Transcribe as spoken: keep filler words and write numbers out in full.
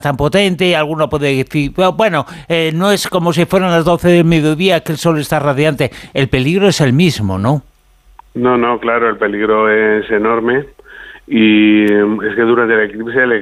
tan potente, alguno puede decir, bueno, eh, no es como si fueran las doce del mediodía que el sol está radiante, el peligro es el mismo, ¿no? No, no, claro, el peligro es enorme y es que durante el eclipse el